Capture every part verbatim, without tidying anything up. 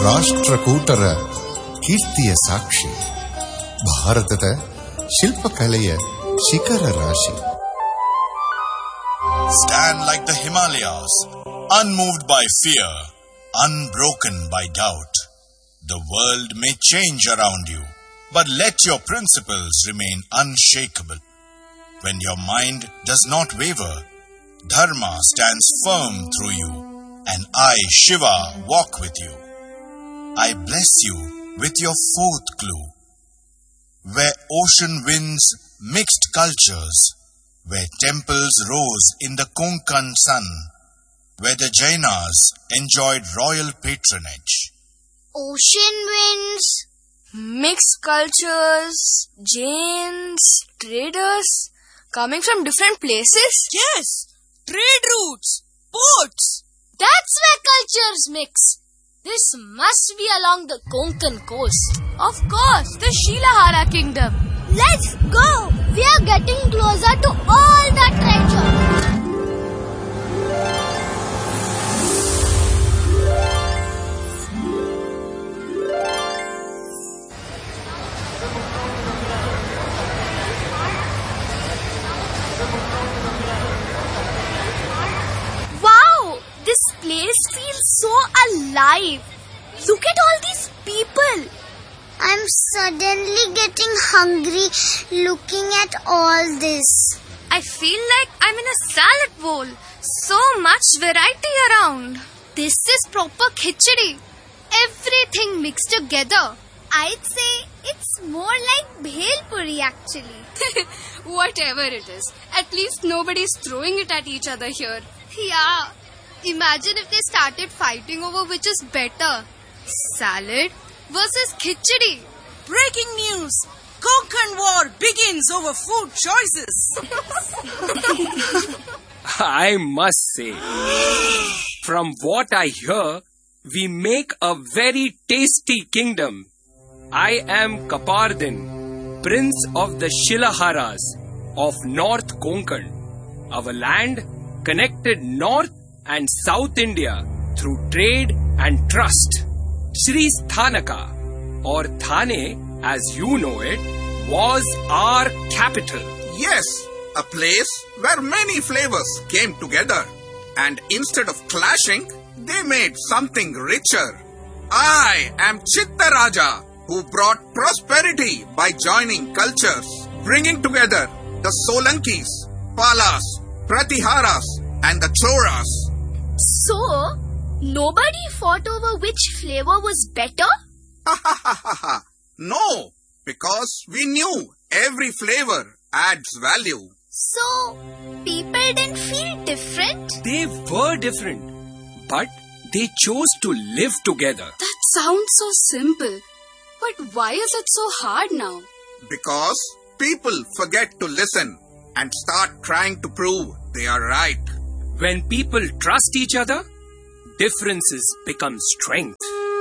ರಾಷ್ಟ್ರಕೂಟರ ಕೀರ್ತಿಯ ಸಾಕ್ಷಿ, ಭಾರತದ ಶಿಲ್ಪಕಲೆಯ ಶಿಖರ ರಾಶಿ. Stand like the Himalayas, unmoved by fear, unbroken by doubt. The world may change around you, but let your principles remain unshakable. When your mind does not waver, Dharma stands firm through you, and I, Shiva, walk with you. I bless you with your fourth clue. Where ocean winds mixed cultures, where temples rose in the Konkan sun, where the Jainas enjoyed royal patronage. Ocean winds, mixed cultures, Jains, traders, coming from different places? Yes, trade routes, ports. That's where cultures mix. This must be along the Konkan coast. Of course, the Shilahara kingdom. Let's go! We are getting closer to all the treasure. This place feels so alive. Look at all these people. I'm suddenly getting hungry looking at all this. I feel like I'm in a salad bowl. So much variety around. This is proper khichdi. Everything mixed together. I'd say it's more like bhel puri actually. Whatever it is. At least nobody's throwing it at each other here. Yeah. Imagine if they started fighting over which is better. Salad versus khichdi. Breaking news. Konkan war begins over food choices. I must say, from what I hear, we make a very tasty kingdom. I am Kapardin, Prince of the Shilaharas of North Konkan. Our land connected North and South India through trade and trust. Shri Sthanaka, or Thane as you know it, was our capital. Yes, a place where many flavors came together, and instead of clashing, they made something richer. I am Chittaraja, who brought prosperity by joining cultures, bringing together the Solankis, Palas, Pratiharas, and the Choras. So, nobody fought over which flavor was better? Ha ha ha ha ha! No, because we knew every flavor adds value. So, people didn't feel different? They were different, but they chose to live together. That sounds so simple. But why is it so hard now? Because people forget to listen and start trying to prove they are right. When people trust each other, differences become strength.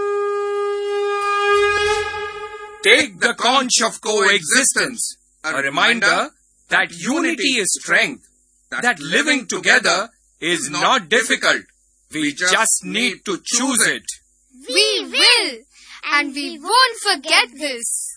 Take the conch of coexistence, a reminder that unity is strength, that living together is not difficult. We just need to choose it. We will, and we won't forget this.